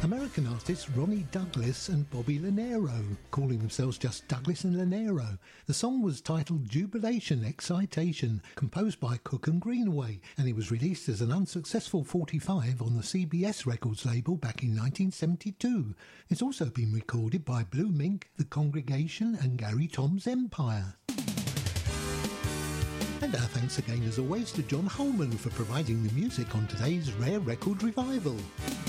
American artists Ronnie Douglas and Bobby Lanero, calling themselves just Douglas and Lanero. The song was titled Jubilation Excitation, composed by Cook and Greenaway, and it was released as an unsuccessful 45 on the CBS Records label back in 1972. It's also been recorded by Blue Mink, The Congregation and Gary Tom's Empire. And our thanks again as always to John Holman for providing the music on today's Rare Record Revival.